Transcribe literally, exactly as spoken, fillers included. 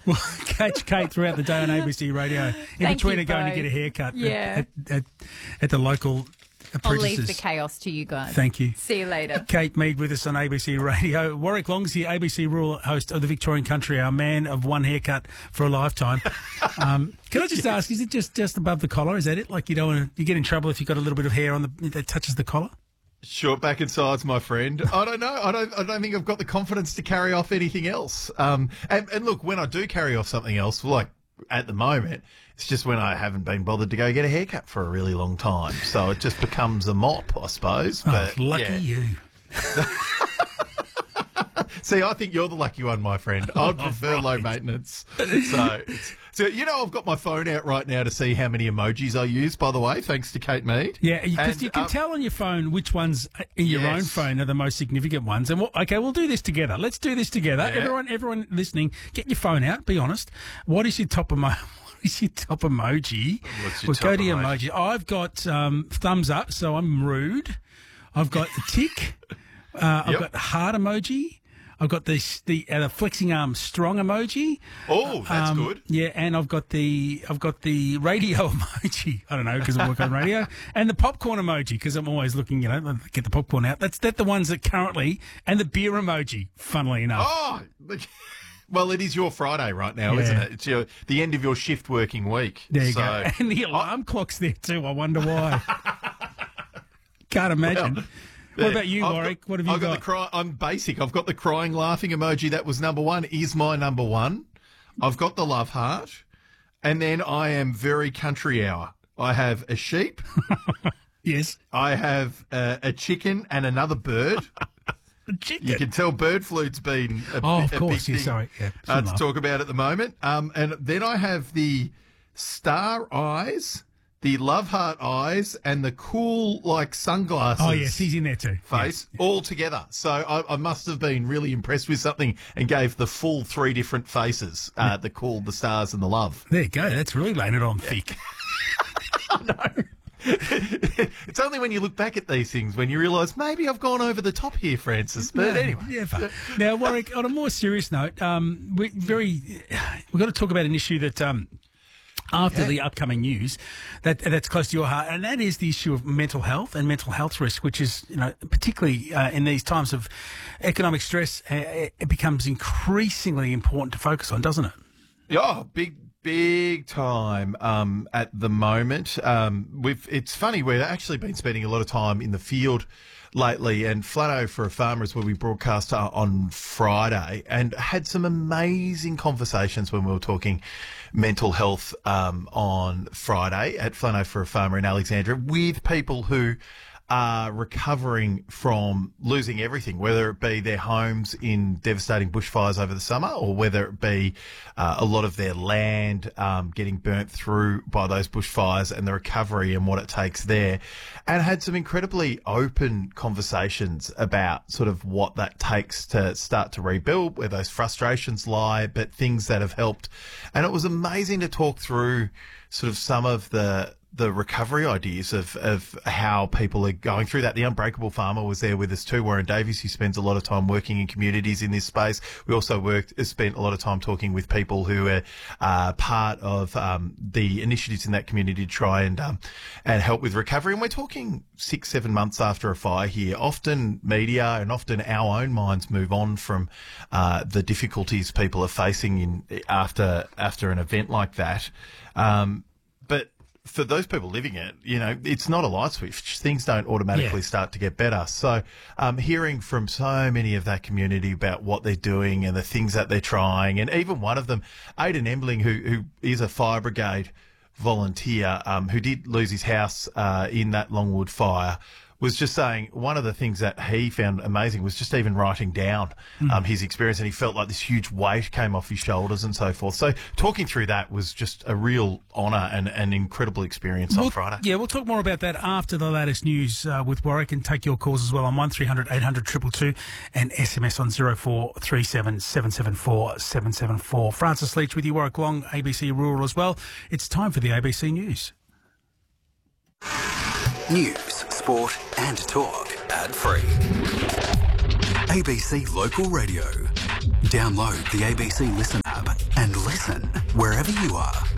Well, catch Kate throughout the day on A B C Radio. In Thank between you her going to both. get a haircut Yeah. at, at, at the local I'll apprentices. leave the chaos to you guys. Thank you. See you later. Kate Mead with us on A B C Radio. Warwick Long's the A B C rural host of the Victorian Country Hour, man of one haircut for a lifetime. Um, can I just ask, is it just, just above the collar? Is that it? Like you don't want to, you get in trouble if you've got a little bit of hair on the that touches the collar? Short back and sides, my friend. I don't know. I don't. I don't think I've got the confidence to carry off anything else. Um, and, and look, when I do carry off something else, like at the moment, it's just when I haven't been bothered to go get a haircut for a really long time. So it just becomes a mop, I suppose. But Oh, lucky yeah. you. See, I think you're the lucky one, my friend. I'd prefer Right. low maintenance. So, it's, so you know, I've got my phone out right now to see how many emojis I use. By the way, thanks to Kate Mead. Yeah, because And, you can um, tell on your phone which ones in your Yes. own phone are the most significant ones. And we'll, okay, we'll do this together. Let's do this together. Yeah. Everyone, everyone listening, get your phone out. Be honest. What is your top emo- What is your top emoji? What's your we'll top go to your emoji? emoji. I've got um, thumbs up, so I'm rude. I've got the tick. Uh, I've Yep. got heart emoji. I've got the the, uh, the flexing arm strong emoji. Oh, that's Um, good. Yeah, and I've got the I've got the radio emoji. I don't know because I work on radio, and the popcorn emoji because I'm always looking. You know, get the popcorn out. That's that the ones that currently, and the beer emoji. Funnily enough, Oh, look- well, it is your Friday right now, Yeah. isn't it? It's your, the end of your shift working week. there you so, go. And the alarm clock's there too. I wonder why. Can't imagine. Well, what about you, I've Warwick? got- what have you I've got? got? the cry, I'm basic. I've got the crying, laughing emoji. That was number one. Is my number one. I've got the love heart, and then I am very country hour. I have a sheep. Yes, I have a, a chicken and another bird. the chicken. You can tell bird flu's been a, Oh, of a course, big yeah, thing, sorry, yeah, uh, shouldn't to laugh. talk about at the moment. Um, and then I have the star eyes, the love heart eyes, and the cool like sunglasses. Oh yes, he's in there too. Face all together. So I, I must have been really impressed with something and gave the full three different faces: uh, the cool, the stars, and the love. There you go. That's really laying it on thick. It's only when you look back at these things when you realise maybe I've gone over the top here, Francis. But No, anyway, never. Now, Warwick, on a more serious note, um, we very we've got to talk about an issue that. Um, After Yeah. the upcoming news, that that's close to your heart, and that is the issue of mental health and mental health risk, which is, you know, particularly uh, in these times of economic stress, uh, it becomes increasingly important to focus on, doesn't it? yeah, big. Big time um, at the moment. Um, we've. It's funny. We've actually been spending a lot of time in the field lately, and Flano for a Farmer is where we broadcast uh, on Friday, and had some amazing conversations when we were talking mental health um, on Friday at Flano for a Farmer in Alexandria with people who are recovering from losing everything, whether it be their homes in devastating bushfires over the summer, or whether it be uh, a lot of their land um, getting burnt through by those bushfires, and the recovery and what it takes there, and had some incredibly open conversations about sort of what that takes to start to rebuild, where those frustrations lie, but things that have helped. And it was amazing to talk through sort of some of the the recovery ideas of, of how people are going through that. The Unbreakable Farmer was there with us too, Warren Davies, who spends a lot of time working in communities in this space. We also worked, spent a lot of time talking with people who are uh, part of um, the initiatives in that community to try and um, and help with recovery. And we're talking six, seven months after a fire here. Often media and often our own minds move on from uh, the difficulties people are facing in after after an event like that. Um, but for those people living it, you know, it's not a light switch. Things don't automatically Yeah. start to get better. So um, hearing from so many of that community about what they're doing and the things that they're trying, and even one of them, Aidan Embling, who, who is a fire brigade volunteer um, who did lose his house uh, in that Longwood fire, was just saying one of the things that he found amazing was just even writing down um, his experience, and he felt like this huge weight came off his shoulders and so forth. So talking through that was just a real honour and an incredible experience on We'll- Friday. Yeah, we'll talk more about that after the latest news uh, with Warwick, and take your calls as well on one three hundred eight hundred two two two and S M S on zero four three seven seven seven four seven seven four. Francis Leach with you, Warwick Long, A B C Rural as well. It's time for the A B C News. News, sport and talk. Ad-free. A B C Local Radio. Download the A B C Listen app And listen wherever you are.